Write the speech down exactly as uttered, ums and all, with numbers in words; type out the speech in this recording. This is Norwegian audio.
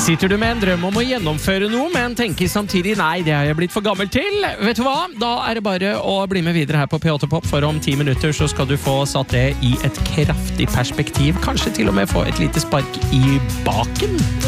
Sitter du med en drøm om å gjennomføre noe, men tenker samtidig nei, det har jeg blitt for gammel til? Vet du hva? Da er det bare å bli med videre her på P åtte Pop, for om ti minutter så skal du få satt det i et kraftig perspektiv. Kanskje til og med få et lite spark i baken.